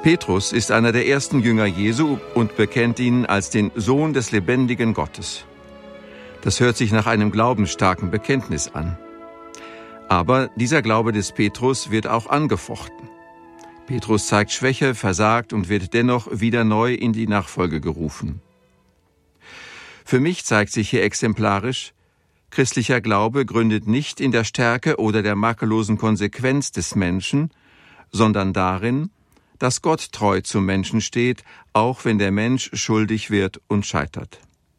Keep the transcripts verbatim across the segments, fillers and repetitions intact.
Petrus ist einer der ersten Jünger Jesu und bekennt ihn als den Sohn des lebendigen Gottes. Das hört sich nach einem glaubensstarken Bekenntnis an. Aber dieser Glaube des Petrus wird auch angefochten. Petrus zeigt Schwäche, versagt und wird dennoch wieder neu in die Nachfolge gerufen. Für mich zeigt sich hier exemplarisch, christlicher Glaube gründet nicht in der Stärke oder der makellosen Konsequenz des Menschen, sondern darin, dass Gott treu zum Menschen steht, auch wenn der Mensch schuldig wird und scheitert.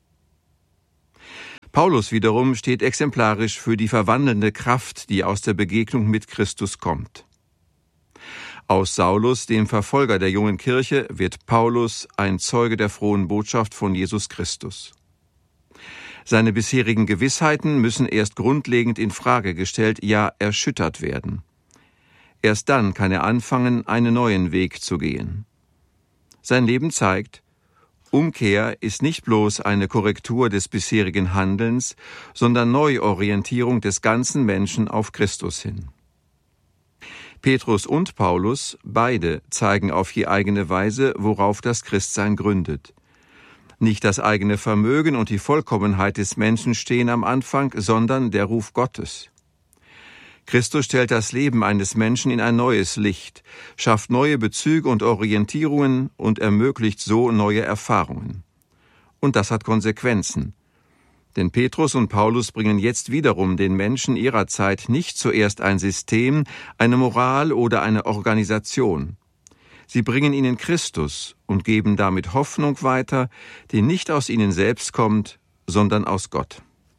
Paulus wiederum steht exemplarisch für die verwandelnde Kraft, die aus der Begegnung mit Christus kommt. Aus Saulus, dem Verfolger der jungen Kirche, wird Paulus ein Zeuge der frohen Botschaft von Jesus Christus. Seine bisherigen Gewissheiten müssen erst grundlegend in Frage gestellt, ja erschüttert werden. Erst dann kann er anfangen, einen neuen Weg zu gehen. Sein Leben zeigt, Umkehr ist nicht bloß eine Korrektur des bisherigen Handelns, sondern Neuorientierung des ganzen Menschen auf Christus hin. Petrus und Paulus, beide zeigen auf je eigene Weise, worauf das Christsein gründet. Nicht das eigene Vermögen und die Vollkommenheit des Menschen stehen am Anfang, sondern der Ruf Gottes. Christus stellt das Leben eines Menschen in ein neues Licht, schafft neue Bezüge und Orientierungen und ermöglicht so neue Erfahrungen. Und das hat Konsequenzen. Denn Petrus und Paulus bringen jetzt wiederum den Menschen ihrer Zeit nicht zuerst ein System, eine Moral oder eine Organisation. Sie bringen ihnen Christus und geben damit Hoffnung weiter, die nicht aus ihnen selbst kommt, sondern aus Gott.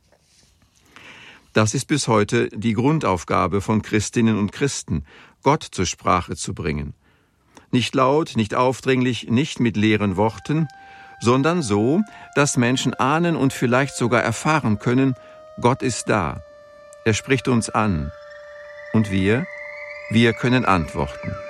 Das ist bis heute die Grundaufgabe von Christinnen und Christen, Gott zur Sprache zu bringen. Nicht laut, nicht aufdringlich, nicht mit leeren Worten, sondern so, dass Menschen ahnen und vielleicht sogar erfahren können, Gott ist da. Er spricht uns an. Und wir, wir können antworten.